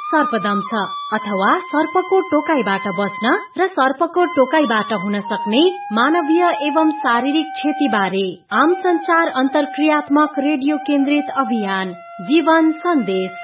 सर्पदंश अथवा सर्पको टोकाइबाट बच्न र सर्पको टोकाइबाट हुन सक्ने मानवीय एवं शारीरिक क्षतिबारे आम संचार अन्तर्क्रियात्मक रेडियो केन्द्रित अभियान जीवन सन्देश।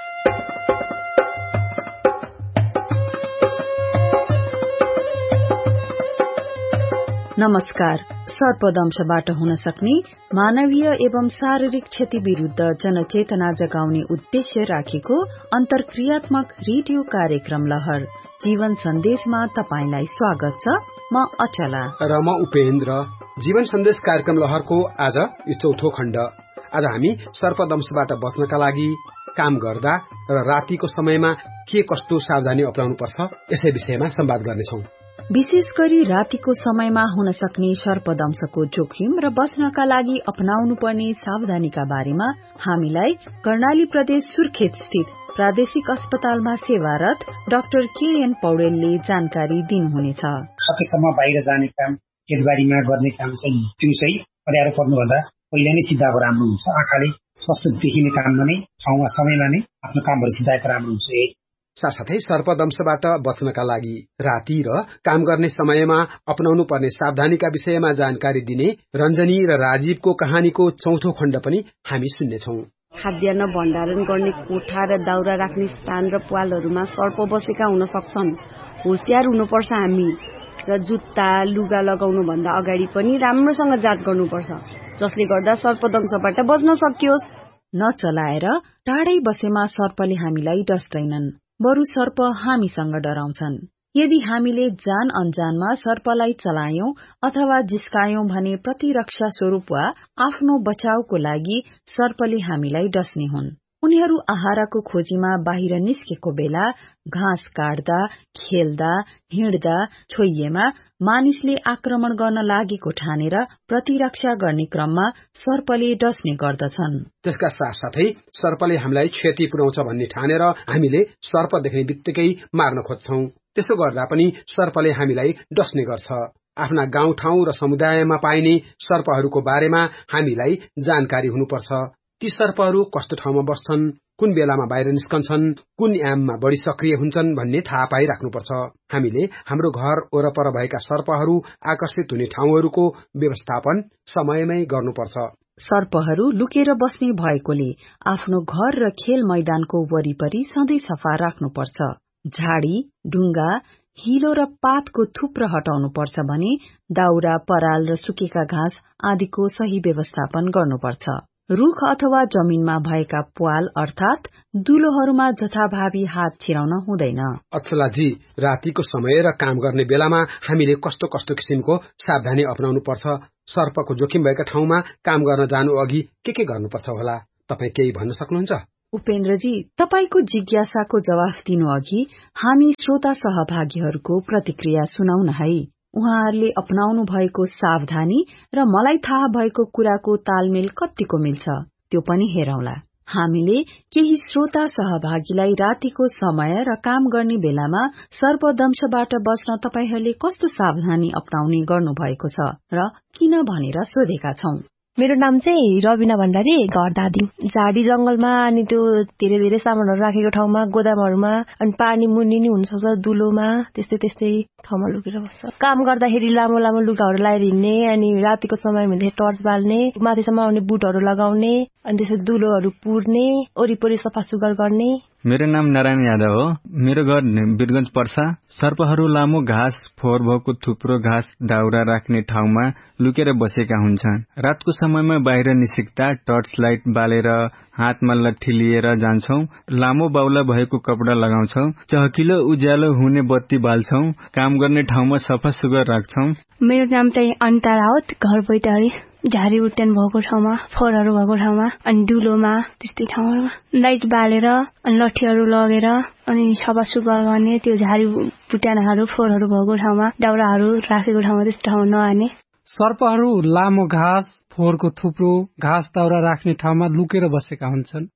नमस्कार। सर्पदंशबाट हुन सक्ने मानवीय एवं शारीरिक क्षति विरूद्ध जनचेतना जगाउने उद्देश्य राखेको अन्तर्क्रियात्मक रेडियो कार्यक्रम लहर जीवन सन्देशमा तपाईंलाई स्वागत छ। म अचला र म उपेन्द्र। जीवन सन्देश कार्यक्रम लहरको आज यो चौथो खण्ड। आज हामी सर्पदंशबाट बच्नका लागि काम गर्दा र रातिको समयमा के कस्तो सावधानी अपनाउनु पर्छ यसै विषयमा संवाद गर्नेछौं। विशेष गरी रातिको समयमा हुन सक्ने सर्पदंशको जोखिम र बच्नका लागि अपनाउनु पर्ने सावधानीका बारेमा हामीलाई कर्णाली प्रदेश सुर्खेत स्थित प्रादेशिक अस्पतालमा सेवारत डाक्टर केएन पौडेलले जानकारी दिनुहुनेछ। सकेसम्म बाहिर जाने काम, खेतबारीमा गर्ने काम चाहिँ दिउँसै अँध्यारो पर्नुभन्दा पहिले नै सिद्धाएको राम्रो हुन्छ। आँखाले स्पष्ट देखिने काममा नै ठाउँमा समयमा नै आफ्नो कामहरू सिद्धाएको राम्रो हुन्छ। साथसाथै सर्पदंशबाट बच्नका लागि राति र काम गर्ने समयमा अपनाउनु पर्ने सावधानीका विषयमा जानकारी दिने रञ्जनी र राजीवको कहानीको चौथो खण्ड पनि हामी सुन्नेछौं। खाद्यान्न भण्डारण गर्ने कोठा र दाउरा राख्ने स्थान र प्वालहरूमा सर्प बसेका हुन सक्छन्। होशियार हुनुपर्छ हामी र जुत्ता लुगा लगाउनु भन्दा अगाडि पनि राम्रोसँग जाँच गर्नुपर्छ, जसले गर्दा सर्पदंशबाट बच्न सकियोस्। नचलाएर टाढै बसेमा सर्पले हामीलाई डस्दैनन्, बरु सर्प हामीसँग डराउँछन्। यदि हामीले जान अनजानमा सर्पलाई चलायौं अथवा जिस्कायौं भने प्रतिरक्षा स्वरूप वा आफ्नो बचावको लागि सर्पले हामीलाई डस्ने हुन्। उनीहरू आहारको खोजीमा बाहिर निस्केको बेला घाँस काट्दा, खेल्दा, हिँड्दा छोइएमा मानिसले आक्रमण गर्न लागेको ठानेर प्रतिरक्षा गर्ने क्रममा सर्पले डस्ने गर्दछन्। त्यसका साथसाथै सर्पले हामीलाई क्षति पुर्याउँछ भन्ने ठानेर हामीले सर्प देख्ने बित्तिकै मार्न खोज्छौं। त्यसो गर्दा पनि सर्पले हामीलाई डस्ने गर्छ। आफ्ना गाउँठाउँ र समुदायमा पाइने सर्पहरूको बारेमा हामीलाई जानकारी हुनुपर्छ। ती सर्पहरू कस्तो ठाउँमा बस्छन्, कुन बेलामा बाहिर निस्कन्छन्, कुन याममा बढी सक्रिय हुन्छन् भन्ने थाहा पाइराख्नुपर्छ। हामीले हाम्रो घर वरपर भएका सर्पहरू आकर्षित हुने ठाउँहरूको व्यवस्थापन समयमै गर्नुपर्छ। सर्पहरू लुकेर बस्ने भएकोले आफ्नो घर र खेल मैदानको वरिपरि सधैँ सफा राख्नुपर्छ। झाडी, ढुङ्गा, हिलो र पातको थुप्रो हटाउनुपर्छ भने दाउरा, पराल र सुकेका घाँस आदिको सही व्यवस्थापन गर्नुपर्छ। रुख अथवा जमिनमा भएका प्वाल अर्थात दुलोहरूमा जथाभावी हात छिराउन हुँदैन। अचलाजी, रातिको समय र काम गर्ने बेलामा हामीले कस्तो कस्तो किसिमको सावधानी अपनाउनु पर्छ? सर्पको जोखिम भएका ठाउँमा काम गर्न जानु अघि के गर्नुपर्छ होला? तपाई केही भन्न सक्नुहुन्छ? उपेन्द्रजी, तपाईको जिज्ञासाको जवाफ दिनु अघि हामी श्रोता सहभागीहरूको प्रतिक्रिया सुनाउन है। उहाँहरूले अपनाउनु भएको सावधानी र मलाई थाहा भएको कुराको तालमेल कतिको मिल्छ त्यो पनि हेरौंला। हामीले केही श्रोता सहभागीलाई रातिको समय र काम गर्ने बेलामा सर्पदंशबाट बच्न तपाईहरूले कस्तो सावधानी अपनाउने गर्नु भएको छ र किन भनेर सोधेका छौं। मेरो नाम चाहिँ रबिना भण्डारी, घर दादी। झाडी जंगलमा अनि त्यो धेरै सामानहरू राखेको ठाउँमा, गोदामहरूमा, अनि पानी मुनि नि हुनसक्छ, दुलोमा, त्यस्तै ठाउँमा लुकेर बस्छ। काम गर्दाखेरि लामो लुगाहरू लगाएर हिँड्ने, अनि रातिको समयमा टर्च बाल्ने, माथिसम्म आउने बुटहरू लगाउने, अनि त्यसपछि दुलोहरू पुर्ने, वरिपरि सफासुग्घर गर्ने। मेरो नाम नारायण यादव हो। मेरो घर वीरगंज पर्सा। सर्पहरू लामो घाँस फोहोर भएको थुप्रो घाँस दाउरा राख्ने ठाउँमा लुकेर बसेका हुन्छन्। रातको समयमा बाहिर निस्किँदा टर्च लाइट बालेर हातमा लट्ठी लिएर जान्छौं। लामो बाउला भएको कपडा लगाउँछौं। चहकिलो उज्यालो हुने बत्ती बाल्छौं। काम गर्ने ठाउँमा सफा सुग्घर राख्छौं। मेरो नाम चाहिँ अनिता राउत, घर बैटारी। झाडी उट्यान भएको ठाउँमा, फोहोरहरू भएको ठाउँमा, अनि दुलोमा, त्यस्तै ठाउँहरूमा लाइट बालेर अनि लट्ठीहरू लगेर अनि सफा सुग्घर गर्ने। त्यो झाडी उट्यानहरू, फोहोरहरू भएको ठाउँमा, दाउराहरू राखेको ठाउँमा त्यस्तो ठाउँमा नहाने। सर्पहरू लामो घाँस फोहोरको थुप्रो घाँस दाउरा राख्ने ठाउँमा लुकेर बसेका हुन्छन्।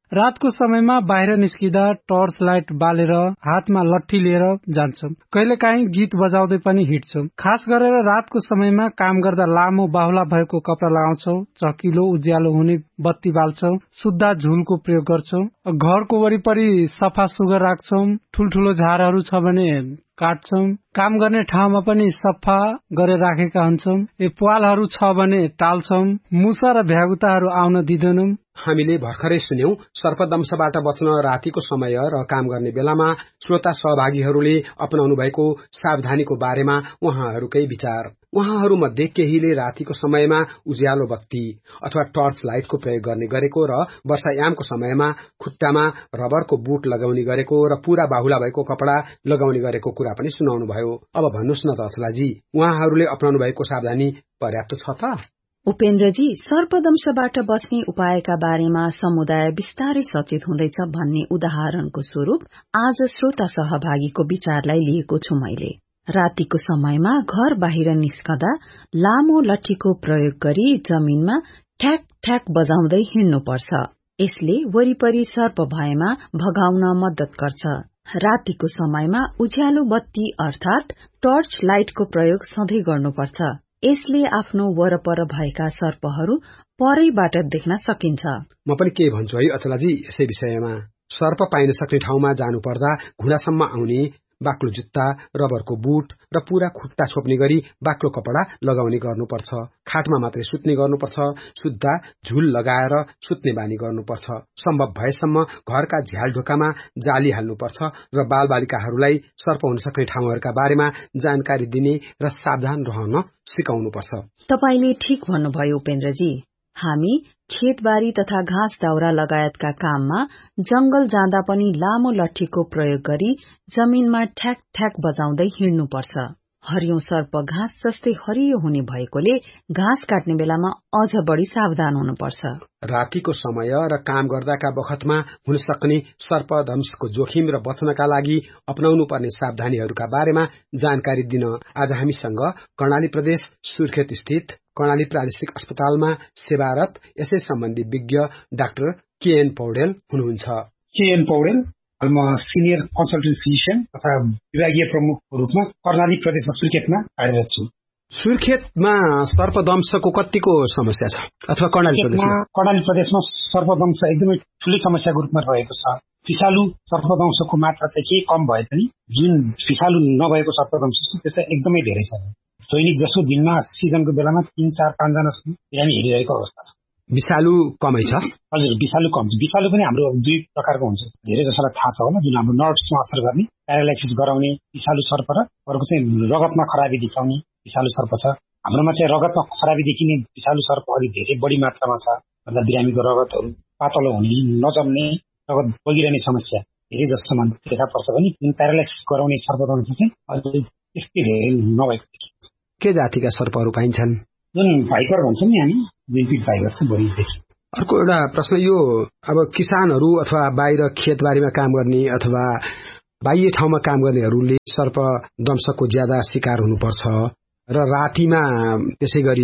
रातको समयमा बाहिर निस्किँदा टर्च लाइट बालेर हातमा लट्ठी लिएर जान्छौं। कहिलेकाहीँ गीत बजाउँदै पनि हिँड्छौं। खास गरेर रातको समयमा काम गर्दा लामो बाहुला भएको कपडा लगाउँछौं, चकिलो उज्यालो हुने बत्ती बाल्छौं, शुद्ध झुलको प्रयोग गर्छौं, घरको वरिपरि सफा सुग्घर राख्छौं, ठूल्ठूलो झारहरू छ भने काट्छौं, काम गर्ने ठाउँमा पनि सफा गरेर राखेका हुन्छौं, प्वालहरू छ भने टाल्छौं, मुसा र भ्यागुताहरू आउन दिदैनौं। हामीले भर्खरै सुन्यौं सर्पदंशबाट बच्न रातिको समय र काम गर्ने बेलामा श्रोता सहभागीहरूले अपनाउनु भएको सावधानीको बारेमा उहाँहरूकै विचार। उहाँहरू मध्ये केहीले रातिको समयमा उज्यालो बत्ती अथवा टर्च लाइटको प्रयोग गर्ने गरेको र वर्षायामको समयमा खुट्टामा रबरको बुट लगाउने गरेको र पूरा बाहुला भएको कपडा लगाउने गरेको कुरा पनि सुनाउनु भयो। अब भन्नुहोस् न त अचलाजी, उहाँहरूले अपनाउनु भएको सावधानी पर्याप्त छ त? उपेन्द्रजी, सर्पदंशबाट बच्ने उपायका बारेमा समुदाय बिस्तारै सचेत हुँदैछ भन्ने उदाहरणको स्वरूप आज श्रोता सहभागीको विचारलाई लिएको छु मैले। रातिको समयमा घर बाहिर निस्कदा लामो लट्ठीको प्रयोग गरी जमिनमा ठ्याक ठ्याक बजाउँदै हिँड्नुपर्छ। यसले वरिपरि सर्प भएमा भगाउन मद्दत गर्छ। रातिको समयमा उज्यालो बत्ती अर्थात टर्च लाइटको प्रयोग सधैँ गर्नुपर्छ। यसले आफ्नो वरपर भएका सर्पहरू परैबाट देख्न सकिन्छ। म पनि के भन्छु है अचलाजी यसै विषयमा। सर्प पाइन सक्ने ठाउँमा जानु पर्दा घुँडासम्म आउने बाक्लो जुत्ता, रबरको बुट र पूरा खुट्टा छोप्ने गरी बाक्लो कपडा लगाउने गर्नुपर्छ। खाटमा मात्रै सुत्ने गर्नुपर्छ। शुद्ध झुल लगाएर सुत्ने बानी गर्नुपर्छ। सम्भव भएसम्म घरका झ्याल ढोकामा जाली हाल्नुपर्छ र बालबालिकाहरूलाई सर्प हुन सक्ने ठाउँहरूका बारेमा जानकारी दिने र सावधान रहन सिकाउनुपर्छ। तपाईले ठीक भन्नुभयो उपेन्द्रजी। हामी खेतबारी तथा घाँस दाउरा लगायतका काममा जंगल जाँदा पनि लामो लट्ठीको प्रयोग गरी जमिनमा ठ्याक ठ्याक बजाउँदै हिँड्नुपर्छ। हरियो सर्प घाँस जस्तै हरियो हुने भएकोले घाँस काट्ने बेलामा अझ बढी सावधान हुनुपर्छ। रातिको समय र काम गर्दाका बखतमा हुन सक्ने सर्पदंशको जोखिम र बच्नका लागि अपनाउनु पर्ने सावधानीहरूका बारेमा जानकारी दिन आज हामीसँग कर्णाली प्रदेश सुर्खेत स्थित कर्णाली प्रादेशिक अस्पतालमा सेवारत यसै सम्बन्धी विज्ञ डाक्टर केएन पौडेल हुनुहुन्छ। केएन पौडेल, म सिनियर कन्सल्टेन्ट फिजिशियन तथा विभागीय प्रमुखको रूपमा कर्णाली प्रदेशमा सुर्खेतमा कार्यरत छु। सुर्खेतमा सर्पदंशको कतिको समस्या छ अथवा कर्णाली प्रदेशमा सर्पदंश एकदमै ठूलै समस्याको रूपमा रहेको छ। विषालु सर्पदंशको मात्रा चाहिँ केही कम भए पनि जुन विषालु नभएको सर्पदंश छ त्यसै एकदमै धेरै छ। दैनिक जसो दिनमा सिजनको बेलामा 3, 4, 5 जनासम्म बिरामी हेरिरहेको अवस्था छ। विषालु कमै छ? हजुर, विषालु कम छ। विषालु पनि हाम्रो दुई प्रकारको हुन्छ। धेरै जसोलाई थाहा छ होला, जुन हाम्रो नर्भसमा असर गर्ने, प्यारालाइसिस गराउने विषालु सर्प र अर्को चाहिँ रगतमा खराबी देखाउने विषालु सर्प छ। हाम्रोमा चाहिँ रगतमा खराबी देखिने विषालु सर्प अलि धेरै बढी मात्रामा छ। भन्दा बिरामीको रगतहरू पातलो हुने, नजम्ने, रगत बगिरहने समस्या धेरै जसोमा देखा पर्छ भने प्यारालाइसिस गराउने सर्पदंश चाहिँ अलि त्यस्तै धेरै नभएको देखिन्छ। के जातिका सर्पहरू पाइन्छन्? जुन भाइपर भन्छौँ नि हामी, विन्पिड भाइपर चाहिँ बढी देखिन्छ। अर्को एउटा प्रश्न यो, अब किसानहरू अथवा बाहिर खेतबारीमा काम गर्ने अथवा बाह्य ठाउँमा काम गर्नेहरूले सर्पदंशको ज्यादा शिकार हुनुपर्छ र रातिमा त्यसै गरी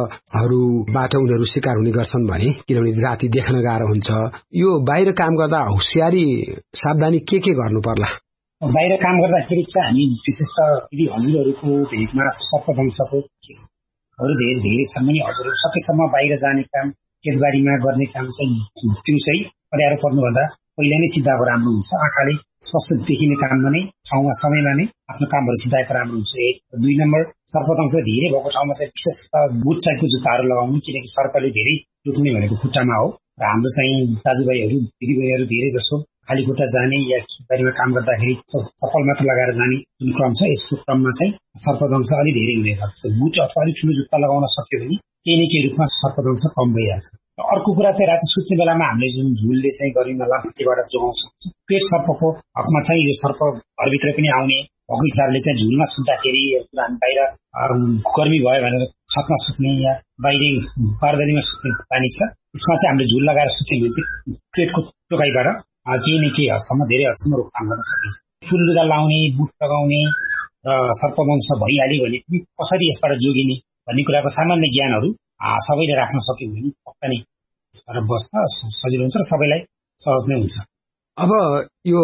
सर्पहरूबाट उनीहरू शिकार हुने गर्छन् भने, किनभने राति देख्न गाह्रो हुन्छ। यो बाहिर काम गर्दा होसियारी सावधानी के गर्नु पर्ला? बाहिर काम गर्दाखेरि चाहिँ हामी विशेष त यदि हजुरहरूको भेटमा सर्पदंशको केसहरू धेरै छन् भने हजुरहरू सकेसम्म बाहिर जाने काम, खेतबारीमा गर्ने काम चाहिँ दिउँसै पऱ्यारो पर्नुभन्दा पहिला नै सिद्धाएको राम्रो हुन्छ। आँखाले स्पष्ट देखिने काममा नै ठाउँमा समयमा नै आफ्नो कामहरू सिद्धाएको राम्रो हुन्छ। 2 नम्बर, सर्पदंश धेरै भएको ठाउँमा चाहिँ विशेष बुट टाइपको जुत्ताहरू लगाउनु, किनकि सर्पले धेरै टुक्ने भनेको खुट्टामा हो र हाम्रो चाहिँ दाजुभाइहरू दिदीबहिनीहरू धेरै जसो खाली खुट्टा जाने या खेतबारीमा काम गर्दाखेरि चप्पल मात्र लगाएर जाने जुन क्रम छ, यसको क्रममा चाहिँ सर्पदंश अलि धेरै हुने गर्छ। बुट अथवा अलिक ठुलो जुत्ता लगाउन सक्यो भने केही न केही रूपमा सर्पदंश कम भइहाल्छ। अर्को कुरा चाहिँ राति सुत्ने बेलामा हामीले जुन झुलले चाहिँ गरिमा लामखुट्टेबाट जोगाउन सक्छौँ, त्यो सर्पको हकमा चाहिँ यो सर्प घरभित्र पनि आउने भएको हिसाबले चाहिँ झुलमा सुत्दाखेरि हामी बाहिर गर्मी भयो भनेर छतमा सुत्ने या बाहिर बारदलीमा सुत्ने पानी छ, यसमा चाहिँ हामीले झुल लगाएर सुत्यो भने चाहिँ पेटको टोकाइबाट केही न केही हदसम्म, धेरै हदसम्म रोकथाम गर्न सकिन्छ। फुल लुगा लाउने, बुट लगाउने र सर्पदंश भइहाल्यो भने पनि कसरी यसबाट जोगिने भन्ने कुराको सामान्य ज्ञानहरू सबैले राख्न सक्यो भने पक्का नै यसबाट बस्न सजिलो हुन्छ र सबैलाई सहज नै हुन्छ। अब यो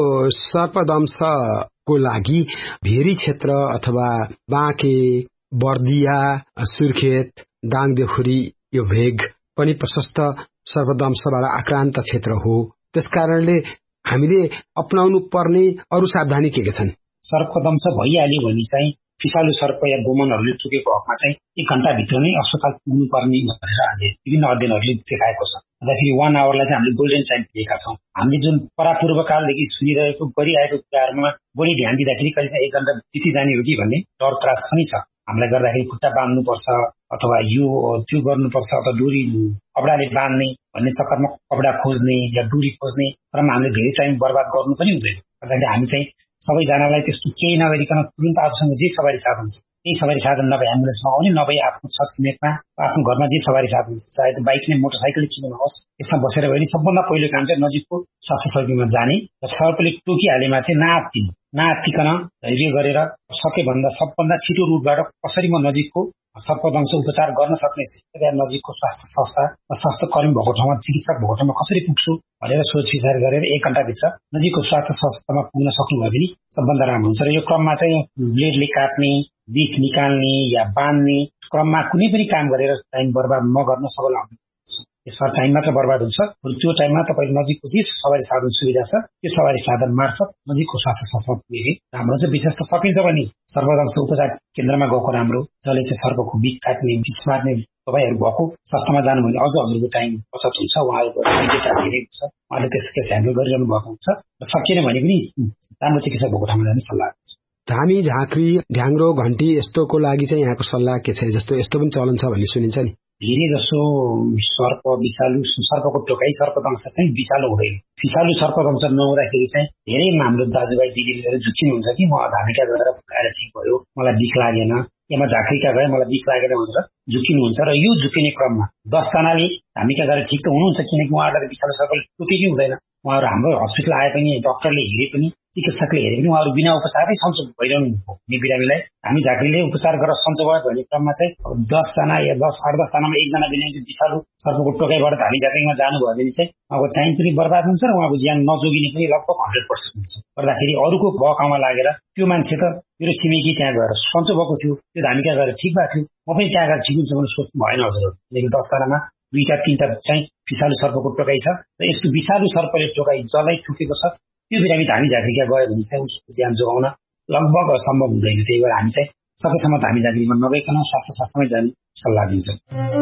सर्पदंशको लागि भेरी क्षेत्र अथवा बाँके, बर्दिया, सुर्खेत, दाङदेउखुरी यो भेग पनि प्रशस्त सर्पदंशबाट आक्रान्त क्षेत्र हो। त्यसकारणले हामीले अपनाउनु पर्ने अरू सावधानी के छन्? सर्पदंश भइहाल्यो भने चाहिँ विषालु सर्प या गोमनहरूले चुकेको हकमा चाहिँ 1 घण्टाभित्र नै अस्पताल पुग्नुपर्ने भनेर अहिले विभिन्न अध्ययनहरूले देखाएको छ। अन्तखेरि 1 आवरलाई चाहिँ हामीले गोल्डन टाइम दिएका छौँ। हामीले जुन परापूर्वकालदेखि सुनिरहेको गरिआएको कुराहरूमा बढी ध्यान दिँदाखेरि कहिले चाहिँ 1 घण्टा बितिजाने हो कि भन्ने डर त्रास पनि छ। हामीलाई गर्दाखेरि खुट्टा बाँध्नुपर्छ अथवा यो त्यो गर्नुपर्छ अथवा डोरी कपडाले बाँध्ने भन्ने चक्करमा कपडा खोज्ने या डोरी खोज्ने क्रममा हामीले धेरै टाइम बर्बाद गर्नु पनि हुँदैन। अन्तखेरि हामी चाहिँ सबैजनालाई त्यस्तो केही नगरिकन तुरन्त आफूसँग जे सवारी साधन छ त्यही सवारी साधन नभए एम्बुलेन्समा आउने, नभए आफ्नो छरछिमेकमा आफ्नो घरमा जे सवारी साधन छ, चाहे त्यो बाइक नै मोटरसाइकल किन नहोस्, त्यसमा बसेर भने सबभन्दा पहिलो काम चाहिँ नजिकको स्वास्थ्य चौकीमा जाने र सर्पले टोकिहालेमा चाहिँ नआत्तिकन धैर्य गरेर सकेभन्दा सबभन्दा छिटो रूपबाट कसरी म नजिकको सर्पदंश उपचार गर्न सक्ने या नजिकको स्वास्थ्य संस्था स्वास्थ्य कर्मी भएको ठाउँमा चिकित्सक भएको ठाउँमा कसरी पुग्छु भनेर सोच विचार गरेर 1 घण्टाभित्र नजिकको स्वास्थ्य संस्थामा पुग्न सक्नुभयो भने सबभन्दा राम्रो हुन्छ। र यो क्रममा चाहिँ ब्लेडले काट्ने, बिख निकाल्ने या बाँध्ने क्रममा कुनै पनि काम गरेर टाइम बर्बाद नगर्न सबैलाई यसमा टाइम मात्र बर्बाद हुन्छ। त्यो टाइममा तपाईँ नजिकको जे सवारी साधन सुविधा छ त्यो सवारी साधन मार्फत नजिकको स्वास्थ्य संस्थामा पुगे राम्रो छ। विशेष त सकिन्छ भने सर्पदंश उपचार केन्द्रमा गएको राम्रो, जसले चाहिँ सर्पको बिख काट्ने, विष मार्ने तपाईँहरू भएको संस्थामा जानु भने अझ हजुरको टाइम बचत हुन्छ। उहाँहरूको अभिज्ञता धेरै हुन्छ, उहाँले त्यस केस ह्यान्डल गरिरहनु भएको हुन्छ र सकिएन भने पनि राम्रो चिकित्सक भएको ठाउँमा जाने सल्लाह दिन्छु। धामी, झाँक्री, ढ्याङ्ग्रो, घन्टी यस्तोको लागि चाहिँ यहाँको सल्लाह के छ? जस्तो यस्तो पनि चलन छ भन्ने सुनिन्छ नि। धेरै जसो सर्प विषालु सर्पको टोकाइ सर्पदंश चाहिँ विषालु हुँदैन। विषालु सर्पदंश नहुँदाखेरि चाहिँ धेरै हाम्रो दाजुभाइ दिदीबहिनीहरू झुक्किनुहुन्छ कि म धामिका गएर फुकाएर ठिक भयो, मलाई बिख लागेन, या म झाँक्रीका गए मलाई बिख लागेन भनेर झुक्किनुहुन्छ। र यो झुक्किने क्रममा 10 जनाले धामिका गएर ठिक त हुनुहुन्छ किनकि उहाँहरूलाई विषालु सर्पले टोकेकै हुँदैन। उहाँहरू हाम्रो हस्पिटल आए पनि, डक्टरले हेरे पनि, चिकित्सकले हेरे पनि उहाँहरू बिना उपचारै सन्चो भइरहनु हुने बिरामीलाई हामी झाँक्रीले उपचार गरेर सन्चो भयो भन्ने क्रममा चाहिँ 10 जना या 8-10 जनामा 1 जना बिरामी चाहिँ विषालु सर्पको टोकाइबाट धामी झाँक्रीमा जानुभयो भने चाहिँ उहाँको टाइम पनि बर्बाद हुन्छ र उहाँको ज्यान नजोगिने पनि लगभग 100% हुन्छ। गर्दाखेरि अरूको बहकामा लागेर त्यो मान्छे त मेरो छिमेकी त्यहाँ गएर सन्चो भएको थियो, त्यो धामिका गएर ठिक भएको थियो, म पनि त्यहाँ गएर ठिक हुन्छ भने सोच्नु भएन हजुरहरू। किनकि 10 जनामा 2-3 चाहिँ विषालु सर्पको टोकाइ छ र यस्तो विषालु सर्पले टोकाइ जसलाई टोकेको छ त्यो बिरामी धामी झाँक्रीका गयो भने चाहिँ उसको ज्यान जोगाउन लगभग असम्भव हुँदैन। त्यही भएर हामी चाहिँ सकेसम्म धामी झाँक्रीमा नगइकन स्वास्थ्य संस्थामै जाने सल्लाह दिन्छौँ।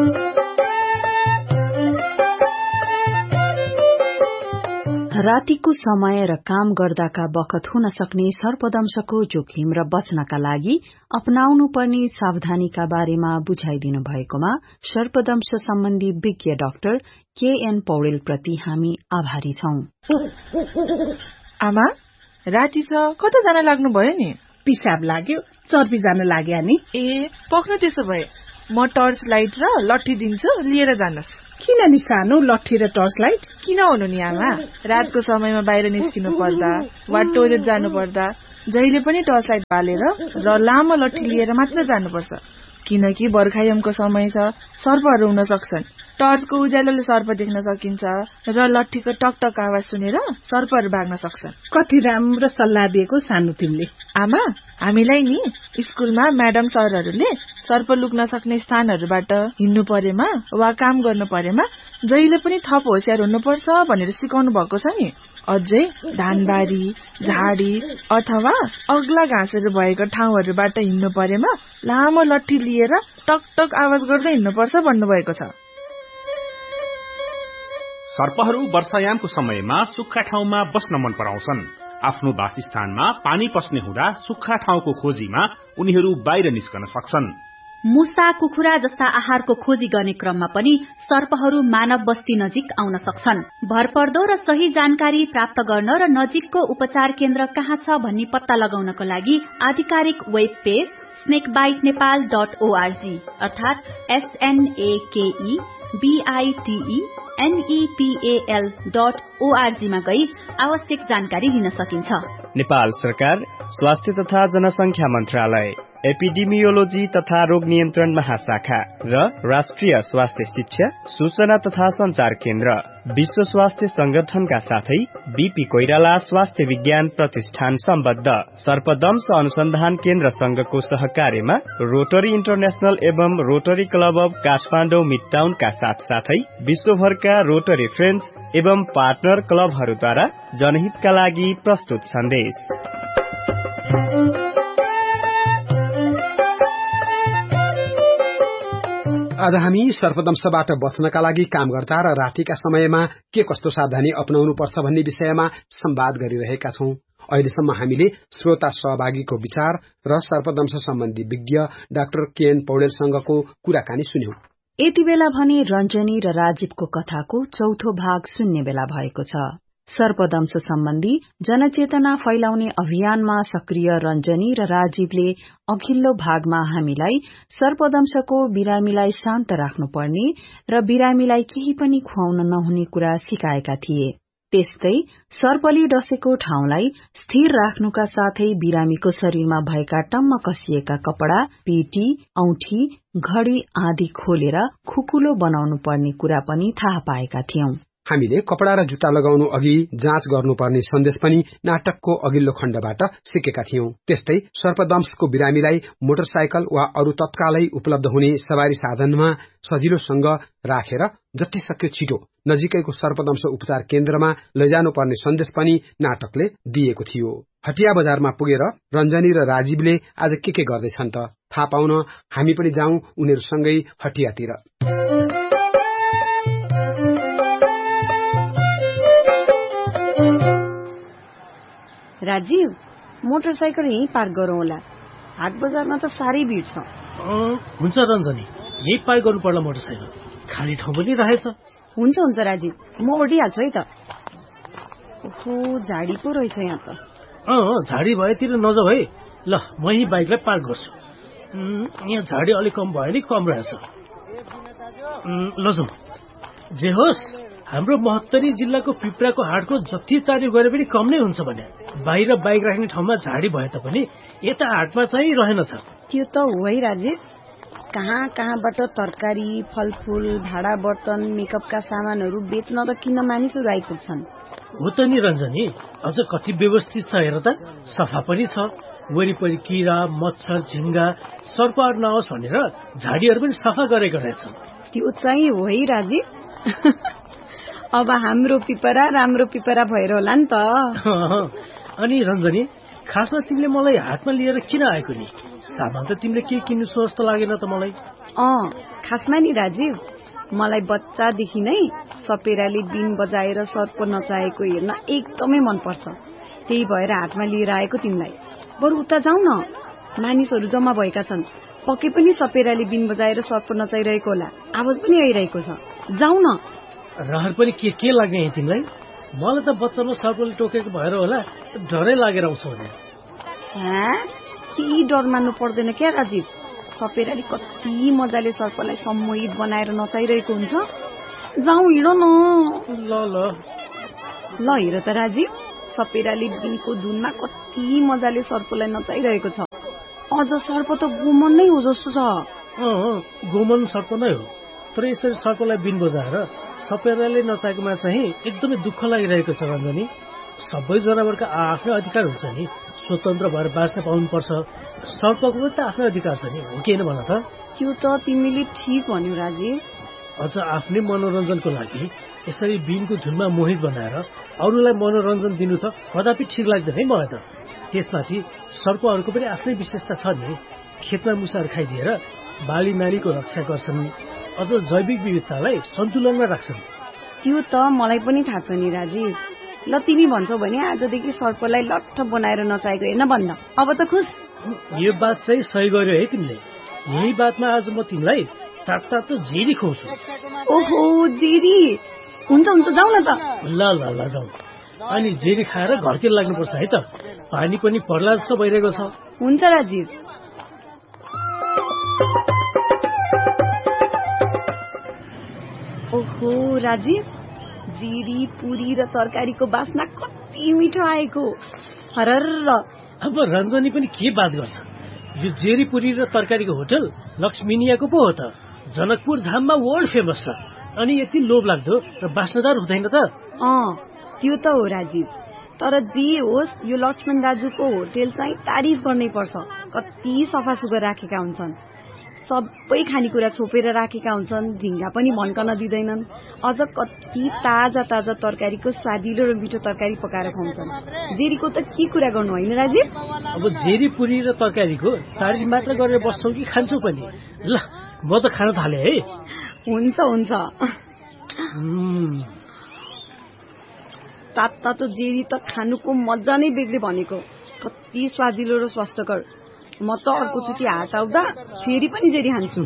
रातिको समय र काम गर्दाका बखत हुन सक्ने सर्पदंशको जोखिम र बच्नका लागि अपनाउनु पर्ने सावधानीका बारेमा बुझाइदिनु भएकोमा सर्पदंश सम्बन्धी विज्ञ डाक्टर KN पौडेल प्रति हामी आभारी छौं। आमा, राति छ, कता जान लाग्नु भयो नि? पिसाब लाग्यो, चर्पी जान लाग्यो नि। ए, पक्नु त्यसो भए म टर्च लाइट र लट्ठी दिन्छु, लिएर जानुस्। किन नि सानो लट्ठी र टर्च लाइट? किन हुनु नि आमा, रातको समयमा बाहिर निस्किनु पर्दा वा टोइलेट जानु पर्दा जहिले पनि टर्च लाइट बालेर र लामो लट्ठी लिएर मात्र जानुपर्छ। किनकि बर्खायामको समय छ, सर्पहरू हुन सक्छन्। टर्चको उज्यालोले सर्प देख्न सकिन्छ र लट्ठीको टकटक आवाज सुनेर सर्पहरू भाग्न सक्छन्। कति राम्रो सल्लाह दिएको सानो तिमीले। आमा, हामीलाई नि स्कुलमा म्याडम सरहरूले सर्प लुक्न सक्ने स्थानहरूबाट हिँड्नु परेमा वा काम गर्नु परेमा जहिले पनि थप होसियार हुनुपर्छ भनेर सिकाउनु भएको छ नि। अझै धानबारी, झाडी अथवा अग्ला घाँसहरू भएको ठाउँहरूबाट हिँड्नु परेमा लामो लट्ठी लिएर टकटक आवाज गर्दै हिँड्नुपर्छ भन्नुभएको छ। सर्पहरू वर्षायामको समयमा सुक्खा ठाउँमा बस्न मन पराउँछन्। आफ्नो वासस्थानमा पानी पस्ने हुँदा सुक्खा ठाउँको खोजीमा उनीहरू बाहिर निस्कन सक्छन्। मुसा, कुखुरा जस्ता आहारको खोजी गर्ने क्रममा पनि सर्पहरू मानव बस्ती नजिक आउन सक्छन्। भरपर्दो र सही जानकारी प्राप्त गर्न र नजिकको उपचार केन्द्र कहाँ छ भन्ने पत्ता लगाउनको लागि आधिकारिक वेब पेज snakebitenepal.org अर्थात SNAKE bitennepal.org मा गई आवश्यक जानकारी लिन सकिन्छ। नेपाल सरकार स्वास्थ्य तथा जनसंख्या मन्त्रालय, एपिडेमियोलोजी तथा रोग नियन्त्रण महाशाखा र राष्ट्रिय स्वास्थ्य शिक्षा सूचना तथा संचार केन्द्र, विश्व स्वास्थ्य संगठनका साथै बीपी कोइराला स्वास्थ्य विज्ञान प्रतिष्ठान सम्बद्ध सर्पदंश अनुसन्धान केन्द्र संघको सहकार्यमा रोटरी इन्टरनेशनल एवं रोटरी क्लब अफ काठमाडौँ मिडटाउनका साथसाथै विश्वभरका रोटरी फ्रेन्ड्स एवं पार्टनर क्लबहरूद्वारा जनहितका लागि प्रस्तुत सन्देश। आज हामी सर्पदंशबाट बच्नका लागि काम गर्दा र रातिका समयमा के कस्तो सावधानी अपनाउनु पर्छ भन्ने विषयमा संवाद गरिरहेका छौं। अहिलेसम्म हामीले श्रोता सहभागीको विचार र सर्पदंश सम्बन्धी विज्ञ डाक्टर केएन पौडेलसँगको कुराकानी सुन्यौं। यति बेला भने रञ्जनी र राजीवको कथाको चौथो भाग सुन्ने बेला भएको छ। सर्पदंश सम्बन्धी जनचेतना फैलाउने अभियानमा सक्रिय रञ्जनी र राजीवले अघिल्लो भागमा हामीलाई सर्पदंशको बिरामीलाई शान्त राख्नुपर्ने र बिरामीलाई केही पनि खुवाउन नहुने कुरा सिकाएका थिए। त्यस्तै सर्पले डसेको ठाउँलाई स्थिर राख्नुका साथै बिरामीको शरीरमा भएका टम्म कसिएका कपड़ा, पेटी, औठी, घड़ी आदि खोलेर खुकुलो बनाउनु पर्ने कुरा पनि थाहा पाएका थियौं। हामीले कपड़ा र जुत्ता लगाउनु अघि जाँच गर्नुपर्ने सन्देश पनि नाटकको अघिल्लो खण्डबाट सिकेका थियौं। त्यस्तै सर्पदंशको बिरामीलाई मोटरसाइकल वा अरू तत्कालै उपलब्ध हुने सवारी साधनमा सजिलोसँग राखेर जति सक्यो छिटो नजिकैको सर्पदंश उपचार केन्द्रमा लैजानुपर्ने सन्देश पनि नाटकले दिएको थियो। हटिया बजारमा पुगेर रञ्जनी र राजीवले आज के गर्दैछन् त थाहा पाउन हामी पनि जाउँ उनीहरूसँगै हटियातिर। राजीव, मोटरसाइकल यही पार्क गरौँ होला। हाट बजारमा त साह्रै भिड छ। हुन्छ रञ्जनी, यही पार्क गर्नु पर्ला मोटरसाइकल, खाली ठाउँ पनि रहेछ। हुन्छ हुन्छ राजीव, म ओर्डिहाल्छु है त। ओहो, झाडी पो रहेछ यहाँ त। झाडी भएतिर नजाऊ है। ल, म यही बाइकलाई पार्क गर्छु। यहाँ झाडी अलिक कम भयो नि, कम रहेछ। ल जाउँ। जे होस्, हाम्रो महोत्तरी जिल्लाको पिप्राको हाटको जति तारिफ गरे पनि कम नै हुन्छ भने बाहिर बाइक राख्ने ठाउँमा झाडी भए तापनि यता हाटमा चाहिँ रहेनछ। त्यो त हो है राजीव। कहाँ कहाँबाट तरकारी, फलफूल, भाडा बर्तन, मेकअपका सामानहरू बेच्न र किन्न मानिसहरू आइपुग्छन्। हो त नि रञ्जनी, अझ कति व्यवस्थित छ हेर त। सफा पनि छ। वरिपरि किरा, मच्छर, झिंगा, सर्पहरू नआओस् भनेर झाडीहरू पनि सफा गरेको रहेछ। त्यो चाहिँ हो है राजीव। अब हाम्रो पिपरा राम्रो पिपरा भएर होला नि त। अनि रञ्जनी, खासमा तिमीले मलाई हातमा लिएर किन आएको नि? सामान त तिमीले के किन्नु सो जस्तो लागेन त मलाई। खासमा नि राजीव, मलाई बच्चादेखि नै सपेराले बीन बजाएर सर्प नचाएको हेर्न एकदमै मनपर्छ। त्यही भएर हातमा लिएर आएको तिमीलाई। बरु उता जाऊ न, मानिसहरू जम्मा भएका छन्। पक्कै पनि सपेराले बीन बजाएर सर्प नचाइरहेको होला। आवाज पनि आइरहेको छ। जाऊ न। रहर पनि के लाग्ने है तिमीलाई? मलाई त बच्चामा सर्पले टोकेको भएर होला, डरै लागेर आउँछ भने। केही डर मान्नु पर्दैन क्या राजीव। सपेराले कति मजाले सर्पलाई सम्मोहित बनाएर नचाइरहेको हुन्छ। जाऊ, हिँड न। ल हेर त राजीव, सपेराले बीनको धुनमा कति मजाले सर्पलाई नचाइरहेको छ। अझ सर्प त गोमन नै हो जस्तो छ। गोमन सर्प नै हो, तर यसरी सर्पलाई बीन बजाएर सपेराले नचाहेकोमा चाहिँ एकदमै दुःख लागिरहेको छ रञ्जनी। सबै जनावरका आफ्नै अधिकार हुन्छ नि, स्वतन्त्र भएर बाँच्न पाउनुपर्छ। सर्पको पनि त आफ्नै अधिकार छ नि, हो कि होइन भन त? त्यो त तिमीले ठिक भन्यौ राजीव। अझ आफ्नै मनोरञ्जनको लागि यसरी बीनको धुनमा मोहित बनाएर अरूलाई मनोरञ्जन दिनु त कदापि ठिक लाग्दैन है मलाई त। त्यसमाथि सर्पहरूको पनि आफ्नै विशेषता छ नि। खेतमा मुसाहरू खाइदिएर बाली नानीको रक्षा गर्छन्, अझ जैविक विविधतालाई सन्तुलनमा राख्छन्। त्यो त मलाई पनि थाहा छ नि राजीव। ल, तिमी भन्छौ भने आजदेखि सर्पलाई लट्ठ बनाएर नचाहेको हेर्न बन्द। अब त खुस। यो बात चाहिँ सही गर्यो है तिमीले। यही बातमा आज म तिमीलाई तातो जेरी खुवाउँछु। ओहो, जेरी? हुन्छ हुन्छ, जाऊ न त। ल जाऊ। अनि जेरी खाएर घरतिर लाग्नुपर्छ है त। पानी पनि पर्ला जस्तो भइरहेको छ। हुन्छ राजीव। ओहो राजीव, जिरी पुरी र तरकारीको बास्ना कति मिठो आएको। हरर। अब रञ्जनी पनि के बात गर्छ, यो जेरी पुरी र तरकारीको होटल लक्ष्मीनियाको पो हो त। जनकपुर धाममा वर्ल्ड फेमस छ। अनि यति लोभ लाग्दो र बास्नादार हुँदैन त? त्यो त हो राजीव, तर जे होस् यो लक्ष्मण दाजुको होटल चाहिँ तारिफ गर्नै पर्छ। कति सफा सुग्घर राखेका हुन्छन्, सबै खानेकुरा छोपेर राखेका हुन्छन्, झिङ्गा पनि भन्कन दिँदैनन्। अझ कति ताजा ताजा तरकारीको स्वादिलो र मिठो तरकारी पकाएर खुवाउँछन्। जेरीको त के कुरा गर्नु होइन राजीव। अब जेरी पुरी र तरकारीको तारिफ मात्र गरेर बस्छौ कि खान्छौ पनि? ल म त खान थाले है। हुन्छ हुन्छ। तातो जेरी त खानुको मजा नै बेग्लै भनेको। कति स्वादिलो र स्वास्थ्यकर। म त अर्कोचोटि हाट आउँदा फेरि पनि जेरी खान्छु।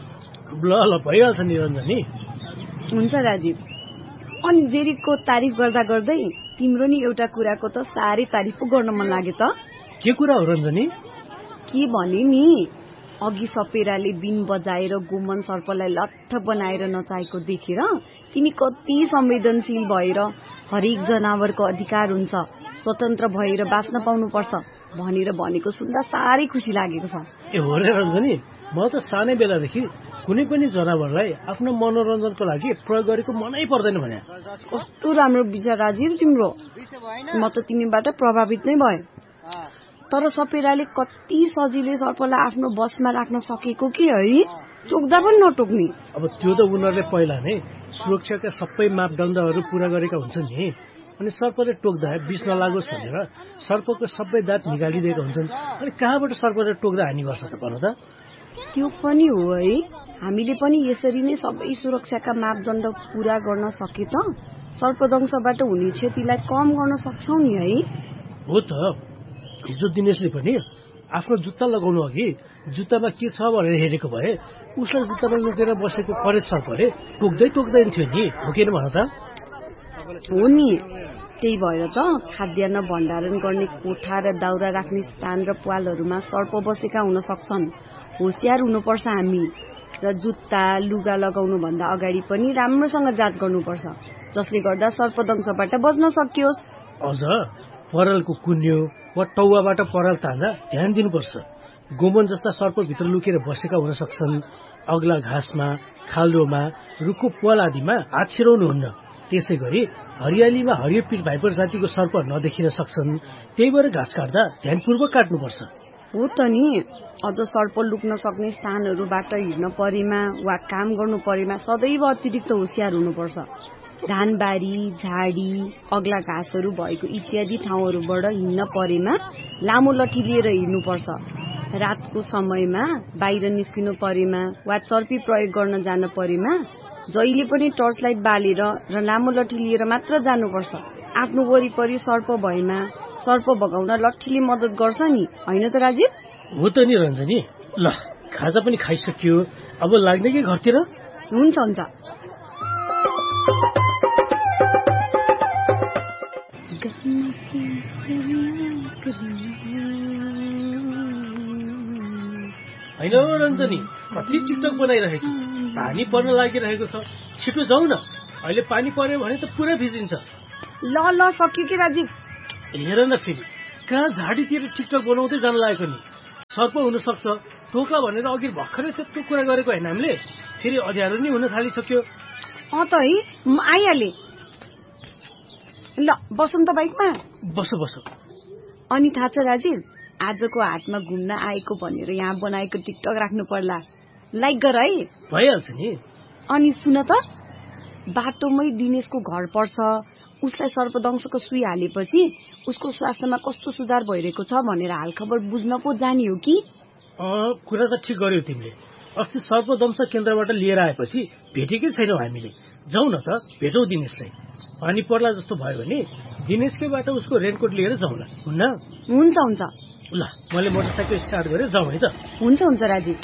ल ल भइहाल्छ निरञ्जनी। हुन्छ राजीव। अनि जेरीको तारिफ गर्दा गर्दै तिम्रो नि एउटा कुराको त साह्रै तारिफ पो गर्न मन लाग्यो त। के कुरा हो रञ्जनी? के भने नि, अघि सपेराले बिन बजाएर गोमन सर्पलाई लट्ठ बनाएर नचाहेको देखेर तिमी कति संवेदनशील भएर हरेक जनावरको अधिकार हुन्छ, स्वतन्त्र भएर बाँच्न पाउनुपर्छ भनेर भनेको सुन्दा साह्रै खुसी लागेको छ। ए हो रे रञ्जनी, म त सानै बेलादेखि कुनै पनि जनावरलाई आफ्नो मनोरञ्जनको लागि प्रयोग गरेको मनै पर्दैन भने। कस्तो राम्रो विचार राजीव तिम्रो। म त तिमीबाट प्रभावित नै भए। तर सपेराले कति सजिलै सर्पलाई आफ्नो बसमा राख्न सकेको कि है, टोक्दा पनि नटोक्ने। अब त्यो त उनीहरूले पहिला नै सुरक्षाका सबै मापदण्डहरू पूरा गरेका हुन्छन् नि। अनि सर्पले टोक्दा विष नलागोस् भनेर सर्पको सबै दाँत निकालिदिएका हुन्छन्। अनि कहाँबाट सर्पले टोक्दा हानि गर्छ त भन त? त्यो पनि हो है। हामीले पनि यसरी नै सबै सुरक्षाका मापदण्ड पूरा गर्न सके त सर्पदंशबाट हुने क्षतिलाई कम गर्न सक्छौं नि है। हो त। हिजो दिनेशले पनि आफ्नो जुत्ता लगाउनु अघि जुत्तामा के छ भनेर हेरेको भए उसलाई जुत्तामा लुकेर बसेको करेज सर्पले टोक्दैन थियो नि, हो कि भन त? हो नि। त्यही भएर त खाद्यान्न भण्डारण गर्ने कोठा र दाउरा राख्ने स्थान र प्वालहरूमा सर्प बसेका हुन सक्छन्। होशियार हुनुपर्छ हामी। र जुत्ता लुगा लगाउनु भन्दा अगाडि पनि राम्रोसँग जाँच गर्नुपर्छ, जसले गर्दा सर्पदंशबाट बच्न सकियोस्। अझ परालको कुन्यो वा टौवाबाट पराल तान्दा ध्यान दिनुपर्छ। गोमन जस्ता सर्पभित्र लुकेर बसेका हुन सक्छन्। अग्ला घाँसमा, खाल्डोमा, रुखको प्वाल आदिमा हात छिराउनुहुन्न। त्यसै गरी हरियालीमा हरियो पीर भाइपर जातिको सर्प नदेखिन सक्छन्। त्यही भएर घाँस काट्दा ध्यानपूर्वक काट्नुपर्छ। हो त नि। अझ सर्प लुक्न सक्ने स्थानहरूबाट हिँड्न परेमा वा काम गर्नु परेमा सदैव अतिरिक्त होशियार हुनुपर्छ। धानबारी, झाडी, अग्ला घाँसहरू भएको इत्यादि ठाउँहरूबाट हिँड्न परेमा लामो लठी लिएर हिँड्नुपर्छ। रातको समयमा बाहिर निस्किनु परेमा वा चर्पी प्रयोग गर्न जान परेमा जहिले पनि टर्च लाइट बालेर र लामो लठी लिएर मात्र जानुपर्छ। आफ्नो वरिपरि सर्प भएमा सर्प भगाउन लट्ठीले मद्दत गर्छ नि, होइन त राजीव? हो त नि रञ्जनी। ल खाजा पनि खाइसक्यो, अब लाग्ने कि घरतिर? हुन्छ हुन्छ। होइन रञ्जनी, कति टिकटक बनाइरहेको, पानी पर्न लागिरहेको छ। छिटो जाऊ न, अहिले पानी पर्यो भने त पुरै भिजिन्छ। ल ल सक्यो कि राजीव। हेर न फेरि कहाँ झाडीतिर टिकटक बनाउँदै जान लागेको नि। सर्प हुन सक्छ टोका भनेर अघि भर्खरै त्यस्तो कुरा गरेको होइन हामीले। फेरि अँध्यारो नि हुन थालिसक्यो। त है, म आइहालेँ। ल बसौँ त बाइकमा। बसो बसो। अनि थाहा छ राजीव, आजको हाटमा घुम्न आएको भनेर यहाँ बनाएको टिकटक राख्नु पर्ला। लाइक गर है। भइहाल्छ नि। अनि सुन त, बाटोमै दिनेशको घर पर्छ। उसलाई सर्पदंशको सुई हालेपछि उसको स्वास्थ्यमा कस्तो सुधार भइरहेको छ भनेर हालखबर बुझ्न पो जाने हो कि? कुरा त ठिक गर्यौ तिमीले। अस्ति सर्पदंश केन्द्रबाट लिएर आएपछि भेटेकै छैनौ हामीले। जाउँ न त, भेटौँ दिनेशलाई। पानी पर्ला जस्तो भयो भने दिनेशकैबाट उसको रेनकोट लिएर जाउँ ल, हुन्न? हुन्छ हुन्छ। ल मैले मोटरसाइकल स्टार्ट गरेर जाउँ है त। हुन्छ हुन्छ राजीव।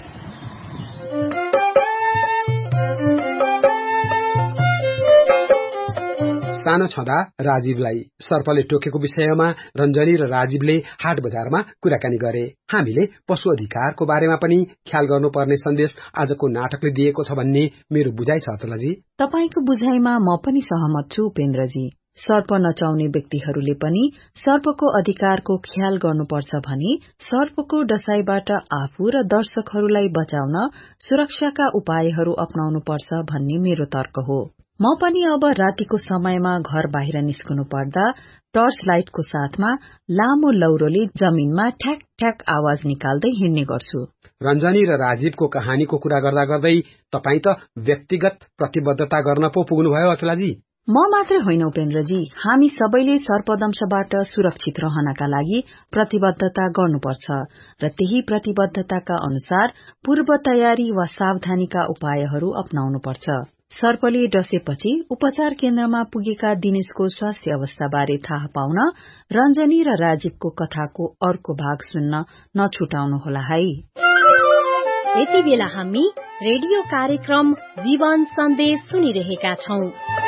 सानो छँदा राजीवलाई सर्पले टोकेको विषयमा रञ्जनी र राजीवले हाट बजारमा कुराकानी गरे। हामीले पशु अधिकारको बारेमा पनि ख्याल गर्नुपर्ने सन्देश आजको नाटकले दिएको छ भन्ने मेरो बुझाइ छ अचलाजी। तपाईको बुझाइमा म पनि सहमत छु उपेन्द्रजी। सर्प नचाउने व्यक्तिहरूले पनि सर्पको अधिकारको ख्याल गर्नुपर्छ भने सर्पको डसाईबाट आफू र दर्शकहरूलाई बचाउन सुरक्षाका उपायहरू अपनाउनुपर्छ भन्ने मेरो तर्क हो। म पनि अब रातिको समयमा घर बाहिर निस्कनु पर्दा टर्च लाइटको साथमा लामो लौरोले जमिनमा ठ्याक ठ्याक आवाज निकाल्दै हिँड्ने गर्छु। रञ्जनी र राजीवको कहानीको कुरा गर्दा गर्दै तपाई त व्यक्तिगत प्रतिबद्धता गर्न पो पुग्नुभयो अचलाजी। म मात्रै होइन उपेन्द्रजी, हामी सबैले सर्पदंशबाट सुरक्षित रहनका लागि प्रतिबद्धता गर्नुपर्छ र त्यही प्रतिबद्धताका अनुसार पूर्व तयारी वा सावधानीका उपायहरू अपनाउनुपर्छ। सर्पले डसेपछि उपचार केन्द्रमा पुगेका दिनेशको स्वास्थ्य अवस्थाबारे थाहा पाउन रञ्जनी र राजीवको कथाको अर्को भाग सुन्न नछुटाउनुहोला है। यति बेला हामी रेडियो कार्यक्रम जीवन सन्देश सुनिरहेका छौं।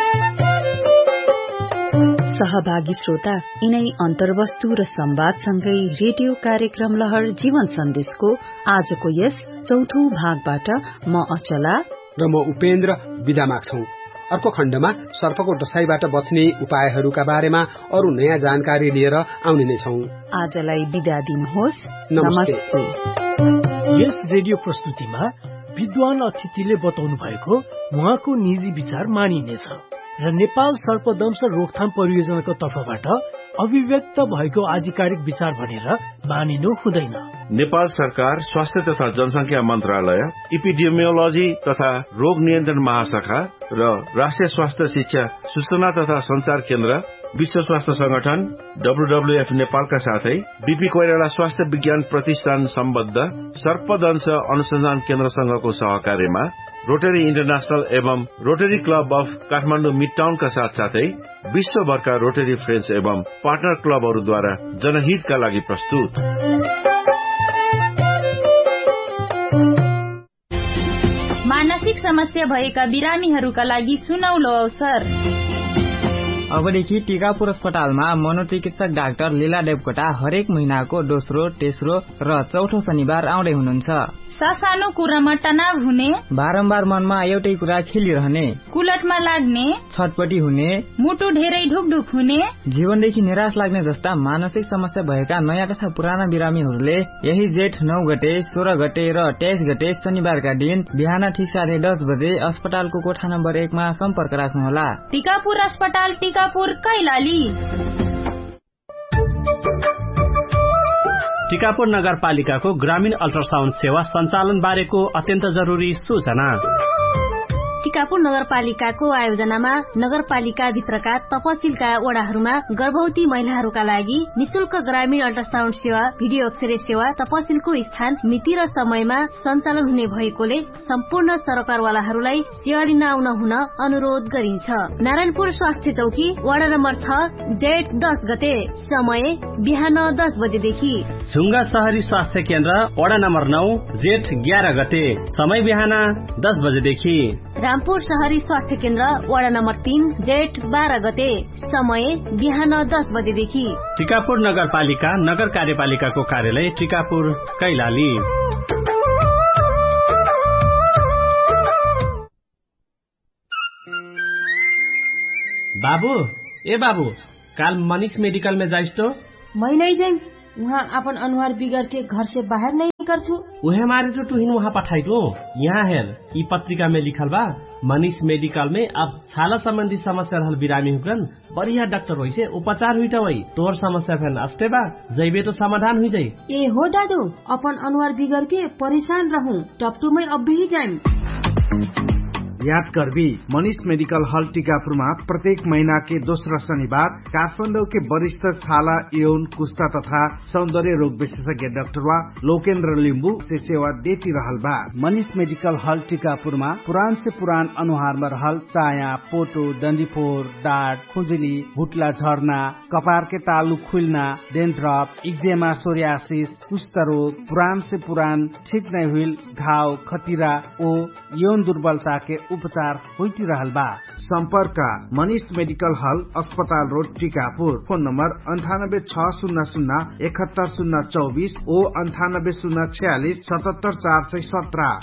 सहभागी श्रोता, यिनै अन्तर्वस्तु र संवादसँगै रेडियो कार्यक्रम लहर जीवन सन्देशको आजको यस चौथो भागबाट म अचला र म उपेन्द्र बिदा माग्छौं। अर्को खण्डमा सर्पको डसाईबाट बच्ने उपायहरूका बारेमा अरू नयाँ जानकारी लिएर आउने नै छौं। आजलाई बिदा दिनुहोस्। नमस्ते। यस रेडियो प्रस्तुतिमा विद्वान अतिथिले बताउनु भएको उहाँको निजी विचार मानिनेछ र नेपाल सर्पदंश रोकथाम परियोजनाको तर्फबाट अभिव्यक्त भएको आधिकारिक विचार भनेर मानिनु हुँदैन। नेपाल सरकार स्वास्थ्य तथा जनसंख्या मन्त्रालय, इपिडेमियोलोजी तथा रोग नियन्त्रण महाशाखा र राष्ट्रिय स्वास्थ्य शिक्षा सूचना तथा संचार केन्द्र, विश्व स्वास्थ्य संगठन WWF नेपालका साथै बीपी कोइराला स्वास्थ्य विज्ञान प्रतिष्ठान सम्बद्ध सर्पदंश अनुसन्धान केन्द्रसँगको सहकार्यमा रोटरी इन्टरनेशनल एवं रोटरी क्लब अफ काठमाडौँ मिडटाउनका साथसाथै विश्वभरका रोटरी फ्रेन्ड्स एवं पार्टनर क्लबहरूद्वारा जनहितका लागि प्रस्तुत। मानसिक समस्या भएका बिरामीहरूका लागि सुनौलो अवसर। अबदेखि टिकापुर अस्पतालमा मनोचिकित्सक डाक्टर लीला देवकोटा हरेक महिनाको दोस्रो, तेस्रो र चौथो शनिबार आउँदै हुनुहुन्छ। सानो कुरामा तनाव हुने, बारम्बार मनमा एउटै कुरा खेलिरहने, कुलटमा लाग्ने, छटपटी हुने, मुटु धेरै ढुकढुक हुने, जीवनदेखि निराश लाग्ने जस्ता मानसिक समस्या भएका नयाँ तथा पुराना बिरामीहरूले यही जेठ 9 गते, 16 गते र 23 गते शनिबारका दिन बिहान ठिक 10:30 बजे अस्पतालको कोठा नम्बर 1 मा सम्पर्क राख्नुहोला। टिकापुर अस्पताल, टिकापुर, कैलाली। टिकापुर नगरपालिकाको ग्रामीण अल्ट्रासाउण्ड सेवा सञ्चालन बारेको अत्यन्त जरुरी सूचना। टिकापुर नगरपालिकाको आयोजनामा नगरपालिका भित्रका तपसिलका वडाहरूमा गर्भवती महिलाहरूका लागि निशुल्क ग्रामीण अल्ट्रासाउण्ड सेवा, भिडियो एक्सरे सेवा तपसिलको स्थान, मिति र समयमा सञ्चालन हुने भएकोले सम्पूर्ण सरकारवालाहरूलाई सेवा लिन आउन हुन अनुरोध गरिन्छ। नारायणपुर स्वास्थ्य चौकी, वडा नम्बर 6, जेठ 10 गते, समय बिहान 10 बजेदेखि। झुङ्गा शहरी स्वास्थ्य केन्द्र, वडा नम्बर 9, जेठ 11 गते, समय बिहान 10 बजेदेखि। रामपुर शहरी स्वास्थ्य केन्द्र, वडा नम्बर 3, जेठ 12 गते, समय बिहान 10 बजेदेखि। टिकापुर नगरपालिका नगर कार्यपालिकाको कार्यालय, टिकापुर, कैलाली। बाबू, ए बाबू, काल मनीष मेडिकल में जाइस तो? मैं नहीं जाऊँ, वहाँ अपन अनुहार बिगड़ के घर से बाहर नहीं कर छू। उहे मारे तो तुहिन वहाँ पठाई दो। यहाँ हेर, ई पत्रिका में लिखल बा, मनीष मेडिकल में अब छाला संबंधी समस्या रहल बिरामी हुकन बढ़िया डॉक्टर होई से उपचार हुई वही तोर समस्या फेन अस्ते बा जैबे तो समाधान हुई जाये। ए हो दादू, अपन अनुहार बिगड़ के परेशान रहूं, टपटू में अब भी जाए। याद करबी, मनीष मेडिकल हॉल टीकापुरमा प्रत्येक महीना के दोस्रो शनिबार काठमाडौँ के वरिष्ठ छाला, यौन, कुष्ठा तथा सौंदर्य रोग विशेषज्ञ डाक्टर लोकेन्द्र लिम्बू से सेवा देती रहल बा। मनीष मेडिकल हॉल टीकापुरमा पुरान से पुरान अनुहार में रहल चाया, पोटो, डंडीफोर, डाँट, खुजली, भुटला झर्ना, कपार के तालु खुलना, डेन्ड्रफ, इक्जेमा, सोरियासिस, कुष्ठ रोग, पुरान से पुरान ठीक नहीं हुई घाव, खतीरा ओ यौन दुर्बलता के उपचार होइतिरहल बा। सम्पर्क मनीष मेडिकल हल अस्पताल रोड टीकापुर। फोन नम्बर 9860071024 ओ 9806477417।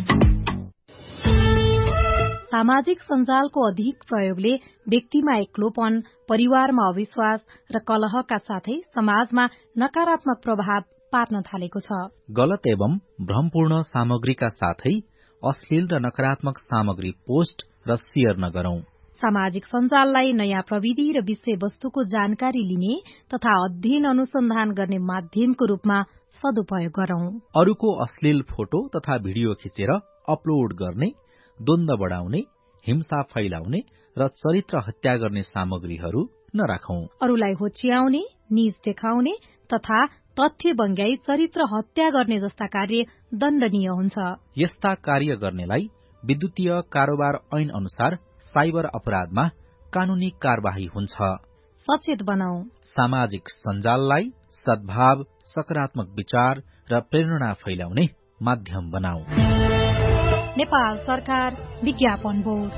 सामाजिक सञ्जालको अधिक प्रयोगले व्यक्तिमा एक्लोपन, परिवारमा अविश्वास र कलहका साथै समाजमा नकारात्मक प्रभाव पार्न थालेको छ। गलत एवं भ्रमपूर्ण सामग्रीका साथै अश्लील र नकारात्मक सामग्री पोस्ट र शेयर नगरौं। सामाजिक सञ्जाललाई नयाँ प्रविधि र विषयवस्तुको जानकारी लिने तथा अध्ययन अनुसन्धान गर्ने माध्यमको रूपमा सदुपयोग गरौं। अरूको अश्लील फोटो तथा भिडियो खिचेर अपलोड गर्ने, द्वन्द्व बढ़ाउने, हिंसा फैलाउने र चरित्र हत्या गर्ने सामग्रीहरू नराखौं। अरूलाई होच्याउने, नीच देखाउने तथा तथ्य बङ्ग्याई चरित्र हत्या गर्ने जस्ता कार्य दण्डनीय हुन्छ। यस्ता कार्य गर्नेलाई विद्युतीय कारोबार ऐन अनुसार साइबर अपराधमा कानूनी कार्यवाही हुन्छ। सचेत बनाऊ। सामाजिक सञ्जाललाई सद्भाव, सकारात्मक विचार र प्रेरणा फैलाउने माध्यम बनाऊ। नेपाल सरकार विज्ञापन बोर्ड।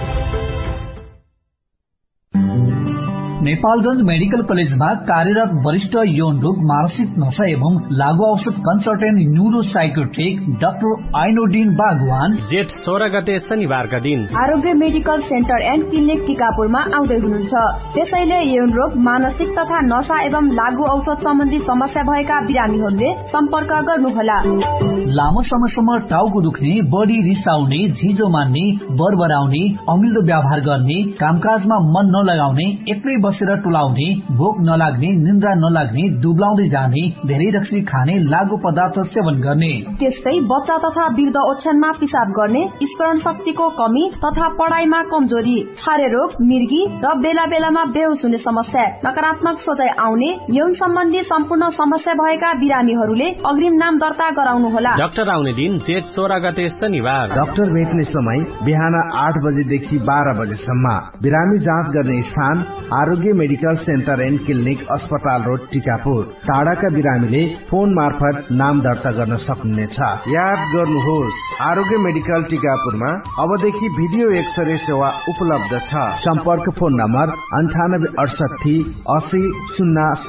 नेपालगंज मेडिकल कलेजमा कार्यरत वरिष्ठ यौन रोग, मानसिक नशा एवं लागू औषध कन्सल्टेन्ट न्यूरो साइकोट्रिक डाक्टर आइनोडिन बागवान जेठ 16 गते शनिबारका दिन आरोग्य मेडिकल सेन्टर एन्ड क्लिनिक टीकापुरमा आउँदै हुनुहुन्छ। त्यसैले यौन रोग, मानसिक तथा नशा एवं लागू औषध सम्बन्धी समस्या भएका बिरामीहरूले सम्पर्क गर्नुहोला। लामो समयसम्म टाउको दुख्ने, बढी रिसाउने, झिजो मान्ने, बरबराउने, अमिल्दो व्यवहार गर्ने, कामकाजमा मन नलगाउने, एक्लै बसेर टुलाउने, भोक नलाग्ने, निन्द्रा नलाग्ने, दुब्लाउँदै जाने, धेरै रक्सी खाने, लागू पदार्थ सेवन गर्ने, त्यस्तै बच्चा तथा वृद्ध ओछ्यानमा पिसाब गर्ने, स्मरण शक्तिको कमी तथा पढाइमा कमजोरी, छारे रोग, मिर्गी र बेला बेलामा बेहोस हुने समस्या, नकारात्मक सोचाइ आउने, यौन सम्बन्धी सम्पूर्ण समस्या भएका बिरामीहरूले अग्रिम नाम दर्ता गराउनुहोला। डाक्टर आउने दिन जेठ 16 गते शनिबार। डाक्टर भेट्ने समय बिहान 8 बजेदेखि 12 बजेसम्म। बिरामी जाँच गर्ने स्थान आरोग्य मेडिकल सेन्टर एन्ड क्लिनिक अस्पताल रोड टीकापुर। टाढाका बिरामीले फोन मार्फत नाम दर्ता गर्न सक्नुहुनेछ। याद गर्नुहोस्, आरोग्य मेडिकल टीकापुरमा अबदेखि भिडियो एक्सरे सेवा उपलब्ध छ। सम्पर्क फोन नम्बर 9868 80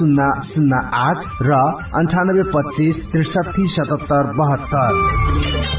0008 र 9825 63 77 72।